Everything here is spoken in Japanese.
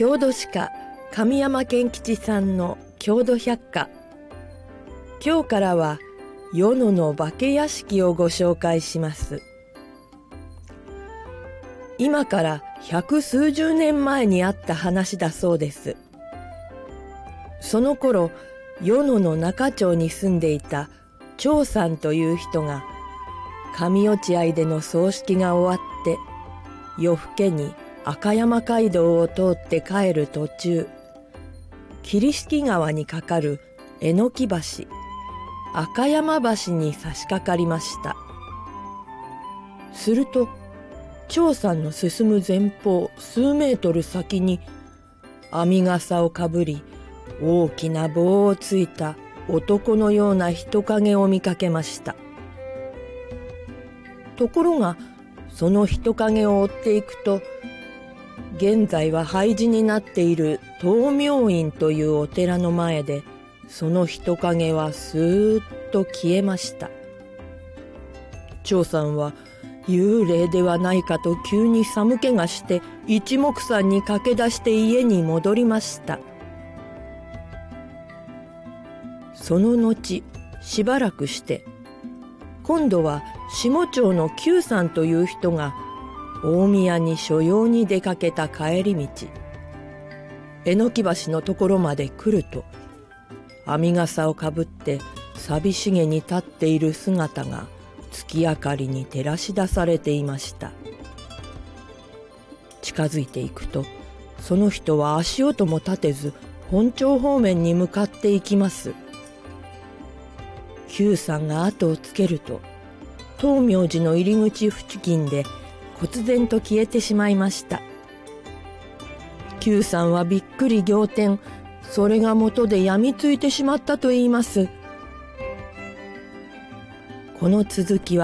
郷土史家神山健吉さんの郷土百科。今日からは与野の化け屋敷をご紹介します。今から百数十年前にあった話だそうです。その頃、与野の中町に住んでいた長さんという人が、上落合での葬式が終わって、夜更けに赤山街道を通って帰る途中、桐敷川に架かる榎木橋、赤山橋に差し掛かりました。すると、長さんの進む前方数メートル先に、編み笠をかぶり、大きな棒をついた男のような人影を見かけました。ところが、その人影を追っていくと、現在は廃寺になっている東明院というお寺の前で、その人影はスーッと消えました。長さんは幽霊ではないかと急に寒気がして一目散に駆け出して家に戻りました。その後しばらくして今度は下町の久さんという人が大宮に所用に出かけた帰り道、榎木橋のところまで来ると、編み笠をかぶって寂しげに立っている姿が月明かりに照らし出されていました。近づいていくと、その人は足音も立てず本町方面に向かっていきます。久さんが後をつけると、東明寺の入り口付近で忽然と消えてしまいました。久さんはびっくり仰天、それが元で病みついてしまったと言います。この続きは